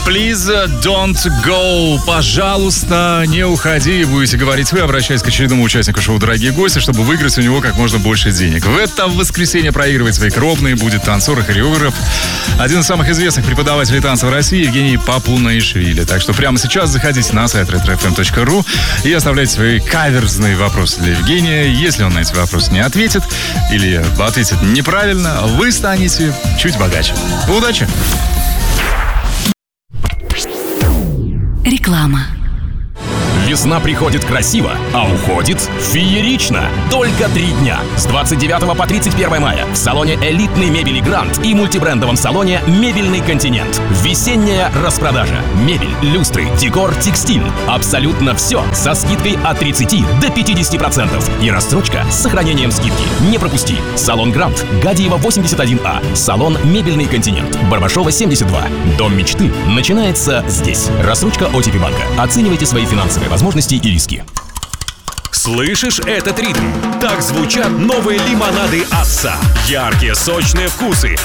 Please don't go. Пожалуйста, не уходи. Будете говорить вы, обращаясь к очередному участнику шоу «Дорогие гости», чтобы выиграть у него как можно больше денег. В это воскресенье проигрывать свои кровные будет танцор и хореограф, один из самых известных преподавателей танца в России, Евгений Папунаишвили. Так что прямо сейчас заходите на сайт retrofm.ru и оставляйте свои каверзные вопросы для Евгения. Если он на эти вопросы не ответит или ответит неправильно, вы станете чуть богаче. Удачи! Реклама. Весна приходит красиво, а уходит феерично. Только 3 дня. С 29 по 31 мая в салоне элитной мебели «Грант» и мультибрендовом салоне «Мебельный континент». Весенняя распродажа. Мебель, люстры, декор, текстиль. Абсолютно все со скидкой от 30 до 50%. И рассрочка с сохранением скидки. Не пропусти. Салон «Грант», Гадиева 81А. Салон «Мебельный континент», Барбашова 72. Дом мечты начинается здесь. Рассрочка ОТП банка. Оценивайте свои финансовые возможности и риски. Слышишь этот ритм? Так звучат новые лимонады «Асса». Яркие, сочные вкусы,